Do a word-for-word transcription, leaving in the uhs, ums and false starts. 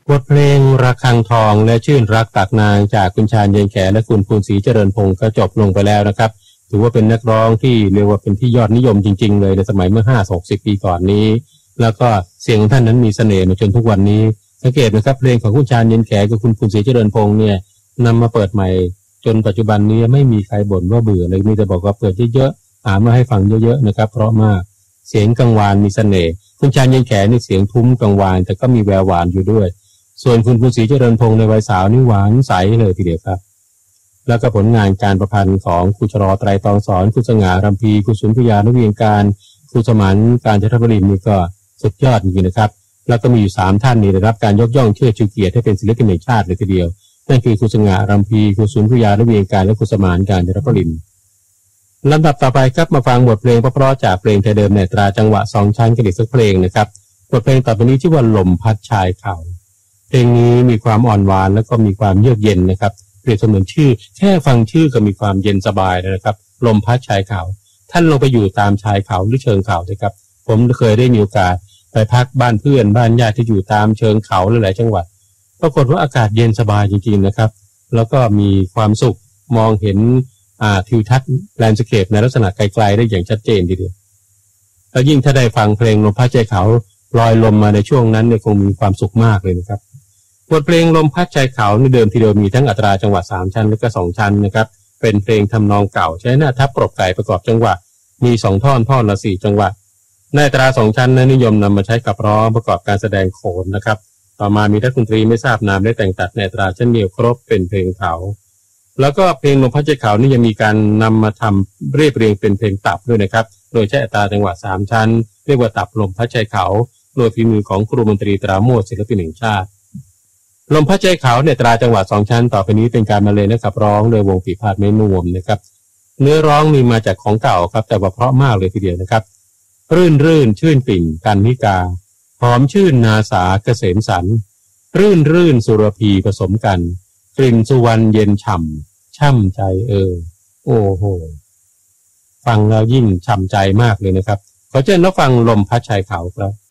บทเพลงระฆังทองและชื่นรักปากนางจากคุณชาญเย็นแขและคุณภูนศรีเจริญพงศ์ก็จบลงไปแล้วนะครับถือว่าเป็นนักร้องที่เรียกว่าเป็นที่ยอดนิยมจริงๆเลยในสมัยเมื่อห้าสิบ หกสิบปีก่อนนี้แล้วก็เสียงของท่านนั้นมีเสน่ห์มาจนทุกวันนี้สังเกตนะครับเพลงของคุณชาญเย็นแขกับคุณภูนศรีเจริญพงศ์เนี่ยนำมาเปิดใหม่จนปัจจุบันนี้ไม่มีใครบ่นว่าเบื่อเลยมีแต่บอกว่าเปิดเยอะๆหามาให้ฟังเยอะๆนะครับเพราะมากเสียงกังวานมีเสน่ห์คุณชาญเย็นแขนี่เสียงทุ้มกังวานแต่ก็มีแววหวานอยู่ด้วยส่วนคุณภูนศรีเจริญพงศ์ในวัยสาวนี่หวานใสเลยทีเดียวครับแล้วก็ผลงานการประพันธ์ของครูชรไตรตรองสอนครูสง่ารำพีครูสุนทรยานเวียงการครูสมานการจารบดินทร์นี่ก็สุดยอดจริงๆนะครับแล้วก็มีอยู่สามท่านนี่ได้รับการยกย่องเชิดชูเกียรติให้เป็นศิลปินแห่งชาติเลยทีเดียวนั่นคือครูสง่ารำพีครูสุนทรยานเวียงการและครูสมานการจารบดินทร์ลำดับต่อไปครับมาฟังบทเพลงเพราะๆจากเพลงไทยเดิมในตราจังหวะสองชั้นกันอีกสักเพลงนะครับบทเพลงต่อไปนี้ชื่อว่าลมพัดชายเขาเพลงนี้มีความอ่อนหวานแล้วก็มีความเยือกเย็นนะครับเปรียบเสมือนชื่อแค่ฟังชื่อก็มีความเย็นสบายนะครับลมพัดชายเขาท่านลงไปอยู่ตามชายเขาหรือเชิงเขานะครับผมเคยได้มีโอกาสไปพักบ้านเพื่อนบ้านญาติที่อยู่ตามเชิงเขาหลายๆจังหวัดปรากฏว่าอากาศเย็นสบายจริงๆนะครับแล้วก็มีความสุขมองเห็นอ่าทิวทัศน์แลนด์สเคปในลักษณะไกลๆได้อย่างชัดเจนทีเดียวแล้วยิ่งถ้าได้ฟังเพลงลมพัดชายเขาลอยลมมาในช่วงนั้นเนี่ยคงมีความสุขมากเลยนะครับบทเพลงลมพัดชายเขาในเดิมทีเดียวมีทั้งอัตราจังหวะสามชั้นและก็สองชั้นนะครับเป็นเพลงทำนองเก่าใช้หน้าทับปรบไก่ประกอบจังหวะมีสองท่อนท่อนละสี่จังหวะในอัตราสองชั้นนั้นนิยมนำมาใช้กับร้องประกอบการแสดงโขนนะครับต่อมามีนักดนตรีไม่ทราบนามได้แต่งตัดในอัตราเช่นเดียวครบเป็นเพลงเขาแล้วก็เพลงลมพัดชายเขานี่ยังมีการนำมาทำเรียบเรียงเป็นเพลงตับด้วยนะครับโดยใช้อัตราจังหวะสามชั้นเรียกว่าตับลมพัดชายเขาโดยฝีมือของครูมนตรีตราโมชศิลปินแห่งชาติลมพัดชายเขาในตราจังหวะสองชั้นต่อไปนี้เป็นการบรรเลงและขับร้องโดยวงปีพาดไม้นวมนะครับเนื้อร้องมีมาจากของเก่าครับแต่ว่าเพราะมากเลยทีเดียวนะครับรื่นรื่นชื่นปิ่นกันนิกาหอมชื่นนาสาเกษมสันรื่นรื่นสุรพีผสมกันกลิ่นสุวรรณเย็นฉ่ำช่ำใจเออโอ้โหฟังแล้วยิ่งฉ่ำใจมากเลยนะครับขอเชิญรับฟังลมพัดชายเขาครับ